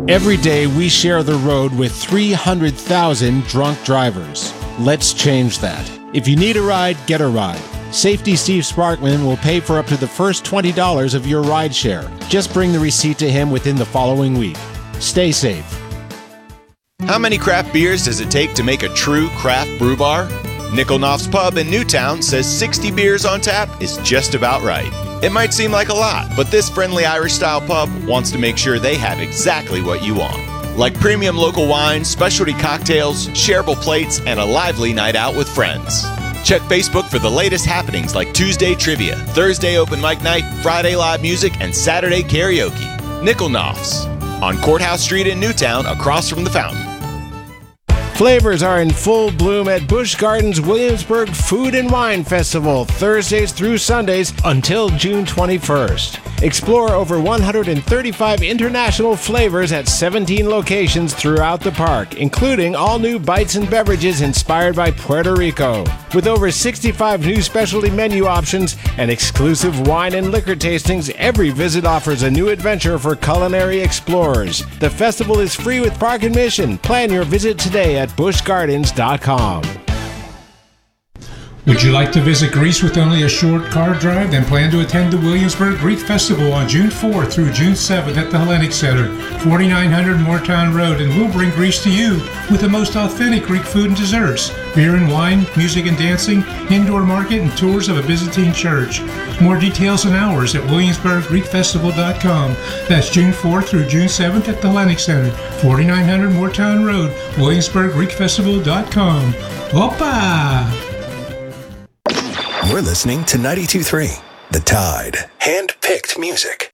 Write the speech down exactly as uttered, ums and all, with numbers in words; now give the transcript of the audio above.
Every day we share the road with three hundred thousand drunk drivers. Let's change that. If you need a ride, get a ride. Safety Steve Sparkman will pay for up to the first twenty dollars of your ride share. Just bring the receipt to him within the following week. Stay safe. How many craft beers does it take to make a true craft brew bar? Nickel Knopf's Pub in Newtown says sixty beers on tap is just about right. It might seem like a lot, but this friendly Irish-style pub wants to make sure they have exactly what you want. Like premium local wines, specialty cocktails, shareable plates, and a lively night out with friends. Check Facebook for the latest happenings like Tuesday trivia, Thursday open mic night, Friday live music, and Saturday karaoke. Nickel Knopf's on Courthouse Street in Newtown, across from the fountain. Flavors are in full bloom at Busch Gardens Williamsburg Food and Wine Festival, Thursdays through Sundays until June twenty-first. Explore over one hundred thirty-five international flavors at seventeen locations throughout the park, including all new bites and beverages inspired by Puerto Rico. With over sixty-five new specialty menu options and exclusive wine and liquor tastings, every visit offers a new adventure for culinary explorers. The festival is free with park admission. Plan your visit today at busch gardens dot com. Would you like to visit Greece with only a short car drive? Then plan to attend the Williamsburg Greek Festival on June fourth through June seventh at the Hellenic Center, forty-nine hundred Moortown Road, and we'll bring Greece to you with the most authentic Greek food and desserts, beer and wine, music and dancing, indoor market, and tours of a Byzantine church. More details and hours at williamsburg greek festival dot com. That's June fourth through June seventh at the Hellenic Center, forty-nine hundred Moortown Road, williamsburg greek festival dot com. Opa! You're listening to ninety-two point three The Tide. Hand-picked music.